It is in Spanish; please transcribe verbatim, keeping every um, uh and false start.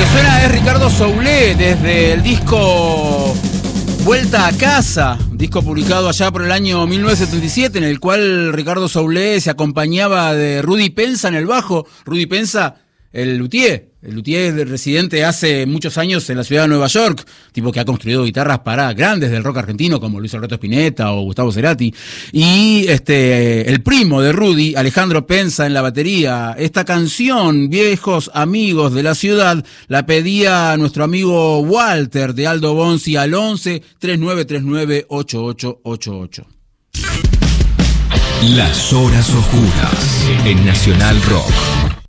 Suena es Ricardo Soule desde el disco Vuelta a Casa, disco publicado allá por el año mil novecientos setenta y siete, en el cual Ricardo Soule se acompañaba de Rudy Penza en el bajo. Rudy Penza, el luthier, el luthier residente hace muchos años en la ciudad de Nueva York, tipo que ha construido guitarras para grandes del rock argentino como Luis Alberto Spinetta o Gustavo Cerati, y este el primo de Rudy, Alejandro Penza, en la batería. Esta canción, Viejos Amigos de la Ciudad, la pedía nuestro amigo Walter de Aldo Bonzi al once, treinta y nueve treinta y nueve, ochenta y ocho ochenta y ocho. Las horas oscuras en Nacional Rock.